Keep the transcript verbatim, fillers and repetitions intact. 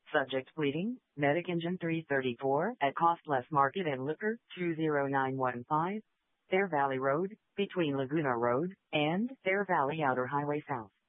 Subject pleading, Medic Engine three thirty-four at Costless Market and Liquor, two zero nine one five, Fair Valley Road, between Laguna Road and Fair Valley Outer Highway South.